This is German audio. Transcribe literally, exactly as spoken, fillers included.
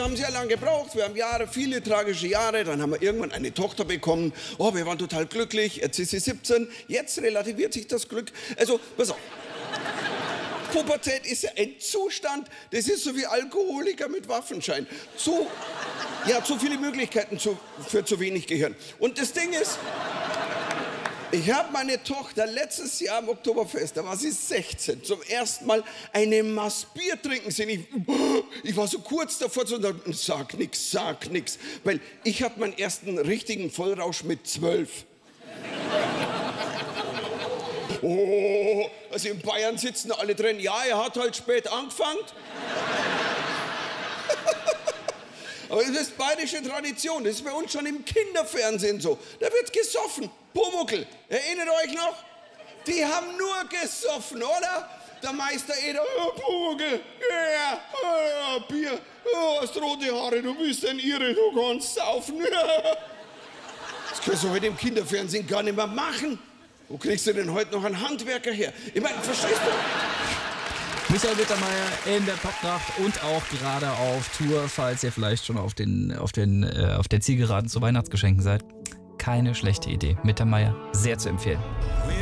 Haben sehr lange gebraucht, wir haben Jahre, viele tragische Jahre, dann haben wir irgendwann eine Tochter bekommen. Oh, wir waren total glücklich, jetzt ist sie siebzehn, jetzt relativiert sich das Glück. Also, pass auf. Pubertät ist ja ein Zustand, das ist so wie Alkoholiker mit Waffenschein. Zu, ja, zu viele Möglichkeiten zu, für zu wenig Gehirn. Und das Ding ist, ich habe meine Tochter letztes Jahr am Oktoberfest, da war sie sechzehn, zum ersten Mal eine Maß Bier trinken sehen. Ich, ich war so kurz davor zu sagen, sag nix, sag nix. Weil ich hatte meinen ersten richtigen Vollrausch mit zwölf. Oh, also in Bayern sitzen alle drin. Ja, er hat halt spät angefangen. Aber das ist bayerische Tradition. Das ist bei uns schon im Kinderfernsehen so. Da wird gesoffen. Pumuckl, erinnert euch noch? Die haben nur gesoffen, oder? Der Meister Eder, oh, Pumuckl, ja, yeah, oh, Bier, oh, hast rote Haare, du bist ein Irre, du kannst saufen. Das kannst du heute im Kinderfernsehen gar nicht mehr machen. Wo kriegst du denn heute noch einen Handwerker her? Ich meine, verstehst du? Michael Mittermeier in der Popnacht und auch gerade auf Tour, falls ihr vielleicht schon auf, den, auf, den, äh, auf der Zielgeraden zu Weihnachtsgeschenken seid. Keine schlechte Idee. Mittermeier, sehr zu empfehlen.